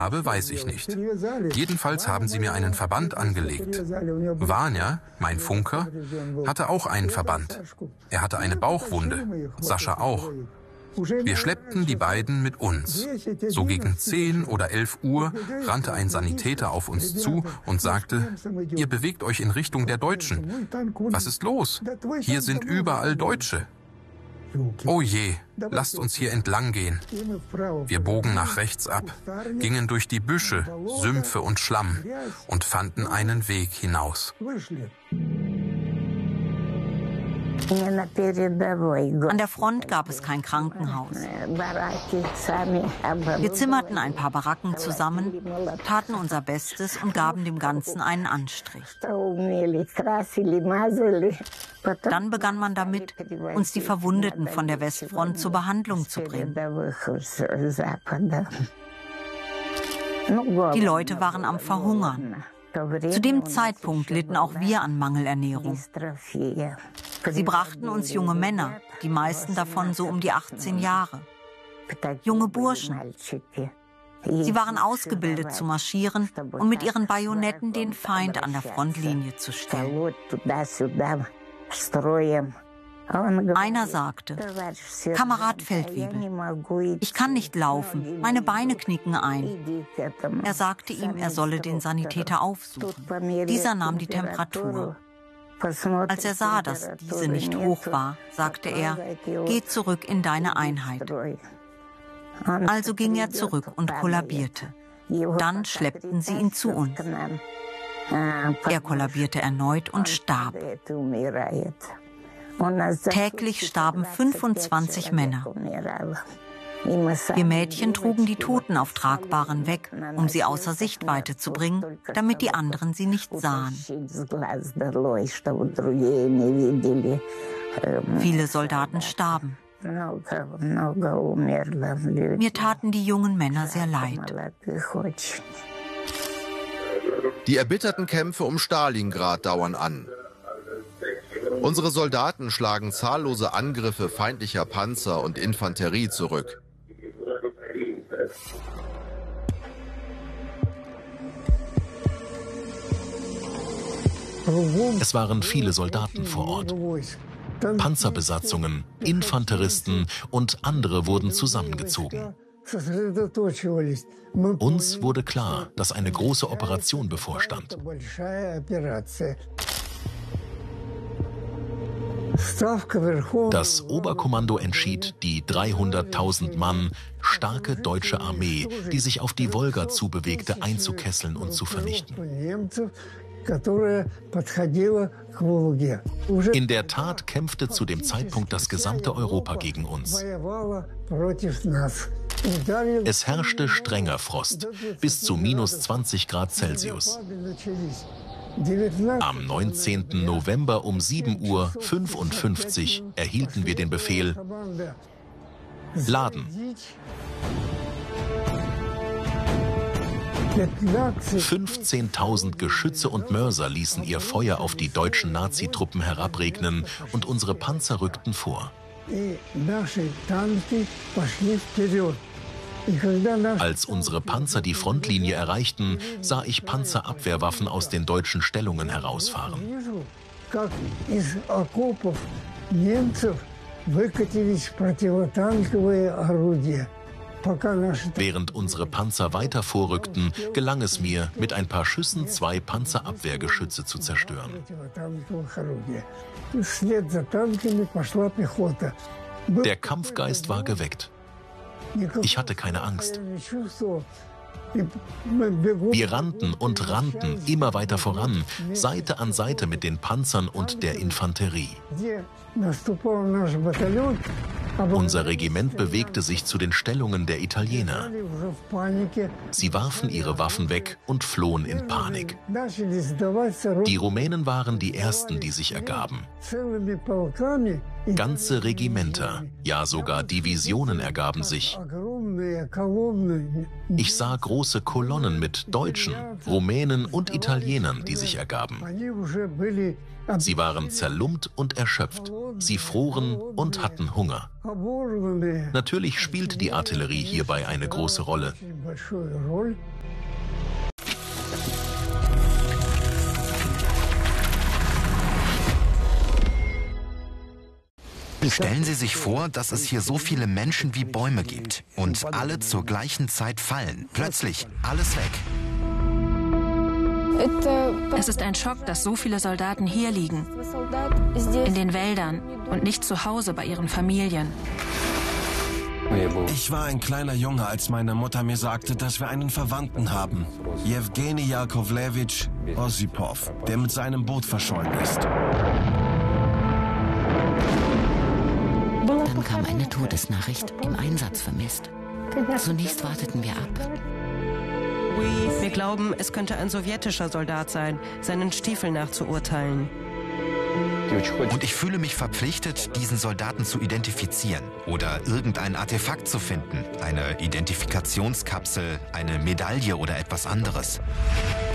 habe, weiß ich nicht. Jedenfalls haben sie mir einen Verband angelegt. Vanya, mein Funker, hatte auch einen Verband. Er hatte eine Bauchwunde, Sascha auch. Wir schleppten die beiden mit uns. So gegen 10 oder 11 Uhr rannte ein Sanitäter auf uns zu und sagte, ihr bewegt euch in Richtung der Deutschen. Was ist los? Hier sind überall Deutsche. Oh je, lasst uns hier entlang gehen. Wir bogen nach rechts ab, gingen durch die Büsche, Sümpfe und Schlamm und fanden einen Weg hinaus. An der Front gab es kein Krankenhaus. Wir zimmerten ein paar Baracken zusammen, taten unser Bestes und gaben dem Ganzen einen Anstrich. Dann begann man damit, uns die Verwundeten von der Westfront zur Behandlung zu bringen. Die Leute waren am Verhungern. Zu dem Zeitpunkt litten auch wir an Mangelernährung. Sie brachten uns junge Männer, die meisten davon so um die 18 Jahre. Junge Burschen. Sie waren ausgebildet zu marschieren und mit ihren Bajonetten den Feind an der Frontlinie zu stellen. Einer sagte, Kamerad Feldwebel, ich kann nicht laufen, meine Beine knicken ein. Er sagte ihm, er solle den Sanitäter aufsuchen. Dieser nahm die Temperatur. Als er sah, dass diese nicht hoch war, sagte er, geh zurück in deine Einheit. Also ging er zurück und kollabierte. Dann schleppten sie ihn zu uns. Er kollabierte erneut und starb. Täglich starben 25 Männer. Wir Mädchen trugen die Toten auf Tragbaren weg, um sie außer Sichtweite zu bringen, damit die anderen sie nicht sahen. Viele Soldaten starben. Mir taten die jungen Männer sehr leid. Die erbitterten Kämpfe um Stalingrad dauern an. Unsere Soldaten schlagen zahllose Angriffe feindlicher Panzer und Infanterie zurück. Es waren viele Soldaten vor Ort. Panzerbesatzungen, Infanteristen und andere wurden zusammengezogen. Uns wurde klar, dass eine große Operation bevorstand. Das Oberkommando entschied, die 300.000 Mann starke deutsche Armee, die sich auf die Wolga zubewegte, einzukesseln und zu vernichten. In der Tat kämpfte zu dem Zeitpunkt das gesamte Europa gegen uns. Es herrschte strenger Frost, bis zu -20 Grad Celsius. Am 19. November um 7:55 Uhr erhielten wir den Befehl: Laden. 15.000 Geschütze und Mörser ließen ihr Feuer auf die deutschen Nazitruppen herabregnen und unsere Panzer rückten vor. Als unsere Panzer die Frontlinie erreichten, sah ich Panzerabwehrwaffen aus den deutschen Stellungen herausfahren. Während unsere Panzer weiter vorrückten, gelang es mir, mit ein paar Schüssen 2 Panzerabwehrgeschütze zu zerstören. Der Kampfgeist war geweckt. Ich hatte keine Angst. Wir rannten und rannten immer weiter voran, Seite an Seite mit den Panzern und der Infanterie. Unser Regiment bewegte sich zu den Stellungen der Italiener. Sie warfen ihre Waffen weg und flohen in Panik. Die Rumänen waren die ersten, die sich ergaben. Ganze Regimenter, ja sogar Divisionen ergaben sich. Ich sah große Kolonnen mit Deutschen, Rumänen und Italienern, die sich ergaben. Sie waren zerlumpt und erschöpft. Sie froren und hatten Hunger. Natürlich spielte die Artillerie hierbei eine große Rolle. Stellen Sie sich vor, dass es hier so viele Menschen wie Bäume gibt und alle zur gleichen Zeit fallen. Plötzlich alles weg. Es ist ein Schock, dass so viele Soldaten hier liegen, in den Wäldern und nicht zu Hause bei ihren Familien. Ich war ein kleiner Junge, als meine Mutter mir sagte, dass wir einen Verwandten haben. Jewgeni Jakovlewitsch Osipov, der mit seinem Boot verschollen ist. Dann kam eine Todesnachricht, im Einsatz vermisst. Zunächst warteten wir ab. Wir glauben, es könnte ein sowjetischer Soldat sein, seinen Stiefeln nach zu urteilen. Und ich fühle mich verpflichtet, diesen Soldaten zu identifizieren oder irgendein Artefakt zu finden. Eine Identifikationskapsel, eine Medaille oder etwas anderes.